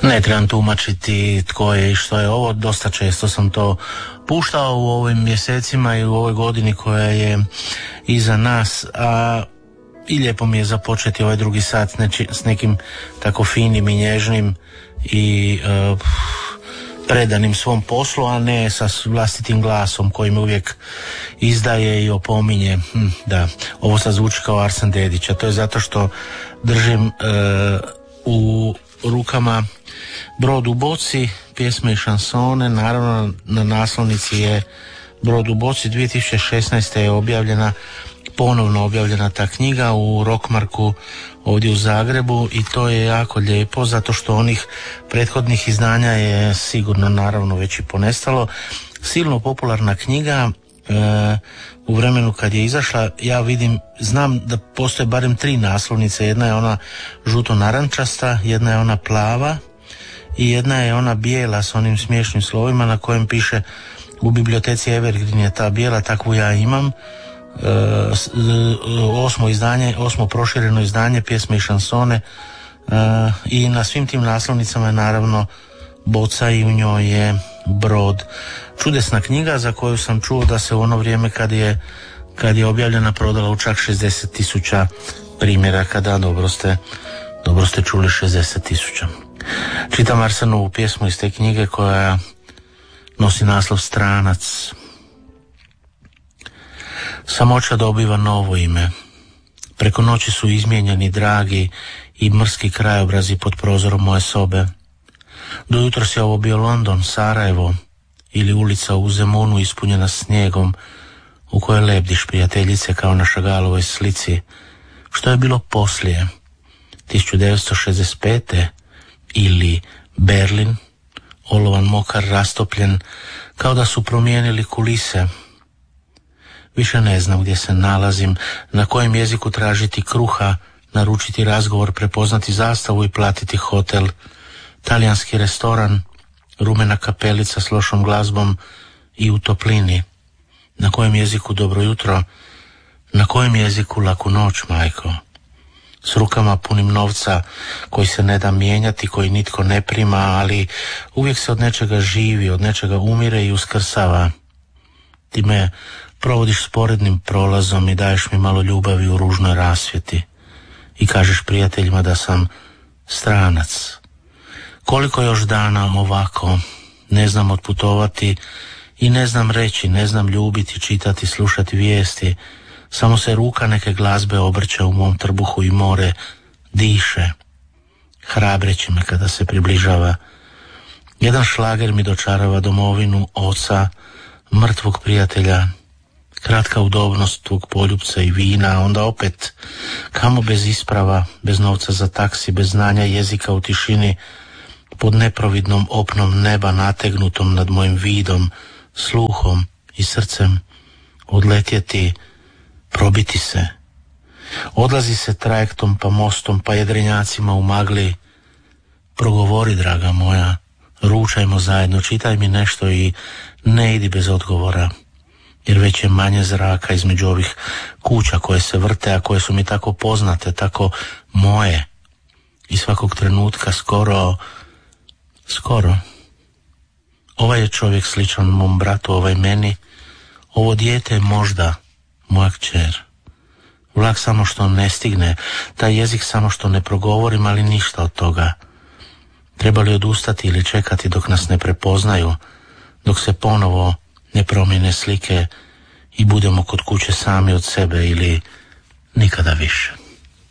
Ne trebam tumačiti tko je i što je ovo, dosta često sam to puštao u ovim mjesecima i u ovoj godini koja je iza nas, a i lijepo mi je započeti ovaj drugi sat s nekim tako finim i nježnim i predanim svom poslu, a ne sa vlastitim glasom koji me uvijek izdaje i opominje. Da, ovo sad zvuči kao Arsen Dedić, a to je zato što držim u rukama Brod u boci, pjesme i šansone. Naravno, na naslovnici je Brod u boci. 2016. je ponovno objavljena ta knjiga u Rockmarku ovdje u Zagrebu i to je jako lijepo zato što onih prethodnih izdanja je sigurno naravno već i ponestalo. Silno popularna knjiga. U vremenu kad je izašla, ja znam da postoje barem 3 naslovnice. Jedna je ona žuto-narančasta, jedna je ona plava i jedna je ona bijela s onim smiješnim slovima na kojem piše u biblioteci Evergreen je ta bijela, takvu ja imam. 8. prošireno izdanje pjesme i šansone i na svim tim naslovnicama je naravno boca i u njoj je brod. Čudesna knjiga za koju sam čuo da se u ono vrijeme kad je objavljena prodala u čak 60.000 primjeraka. Da, dobro ste čuli, 60.000. Čitam Arsenovu pjesmu iz te knjige koja nosi naslov Stranac. Samoća dobiva novo ime. Preko noći su izmijenjeni dragi i mrski krajobrazi pod prozorom moje sobe. Do jutros je ovo bio London, Sarajevo ili ulica u Zemunu ispunjena snijegom u kojoj lebdiš prijateljice kao na Šagalovoj slici. Što je bilo poslije? 1965. ili Berlin, olovan mokar rastopljen, kao da su promijenili kulise. Više ne znam gdje se nalazim, na kojem jeziku tražiti kruha, naručiti razgovor, prepoznati zastavu i platiti hotel. Talijanski restoran, rumena kapelica s lošom glazbom i u toplini. Na kojem jeziku dobro jutro, na kojem jeziku laku noć, majko. S rukama punim novca koji se ne da mijenjati, koji nitko ne prima, ali uvijek se od nečega živi, od nečega umire i uskrsava. Ti me provodiš sporednim prolazom i daješ mi malo ljubavi u ružnoj rasvjeti i kažeš prijateljima da sam stranac. Koliko još dana ovako, ne znam otputovati i ne znam reći, ne znam ljubiti, čitati, slušati vijesti, samo se ruka neke glazbe obrće u mom trbuhu i more diše, hrabreći me kada se približava. Jedan šlager mi dočarava domovinu, oca, mrtvog prijatelja, kratka udobnost tvog poljupca i vina, onda opet kamo bez isprava, bez novca za taksi, bez znanja jezika u tišini, pod neprovidnom opnom neba nategnutom nad mojim vidom, sluhom i srcem, odletjeti, probiti se. Odlazi se trajektom pa mostom pa jedrenjacima u magli. Progovori, draga moja, ručajmo zajedno, čitaj mi nešto i ne idi bez odgovora, jer već je manje zraka između ovih kuća koje se vrte, a koje su mi tako poznate, tako moje. I svakog trenutka skoro. Ovaj je čovjek sličan mom bratu, ovaj meni. Ovo dijete je možda moja kćer. Vlak samo što ne stigne, taj jezik samo što ne progovorim, ali ništa od toga. Treba li odustati ili čekati dok nas ne prepoznaju, dok se ponovo ne promijene slike i budemo kod kuće sami od sebe ili nikada više.